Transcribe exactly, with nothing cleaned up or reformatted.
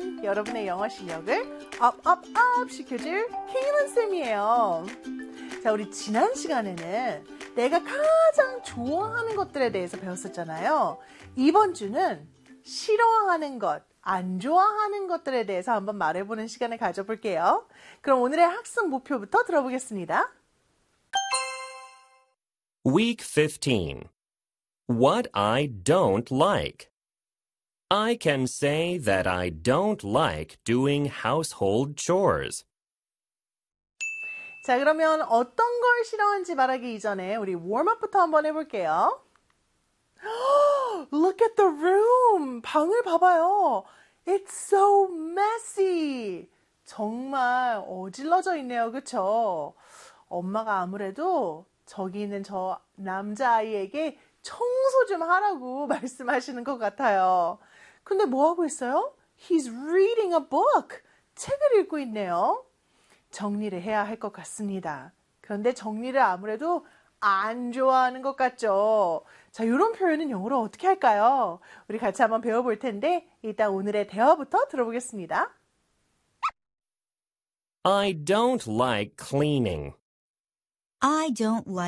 everyone! 여러분의 영어 실력을 up, up, up 시켜줄 케이런 쌤이에요. 자, 우리 지난 시간에는 내가 가장 좋아하는 것들에 대해서 배웠었잖아요. 이번 주는 싫어하는 것, 안 좋아하는 것들에 대해서 한번 말해보는 시간을 가져볼게요. 그럼 오늘의 학습 목표부터 들어보겠습니다. Week fifteen. What I don't like. I can say that I don't like doing household chores. 자, 그러면 어떤 걸 싫어하는지 말하기 이전에 우리 웜업부터 한번 해볼게요. Look at the room. 방을 봐봐요. It's so messy. 정말 어질러져 있네요. 그쵸? 엄마가 아무래도 저기 있는 저 남자아이에게 청소 좀 하라고 말씀하시는 것 같아요. 근데 뭐 하고 있어요? He's reading a book. 책을 읽고 있네요. 정리를 해야 할 것 같습니다. 그런데 정리를 아무래도 안 좋아하는 것 같죠? 자, 이런 표현은 영어로 어떻게 할까요? 우리 같이 한번 배워볼 텐데 일단 오늘의 대화부터 들어보겠습니다. I don't like cleaning. I don't like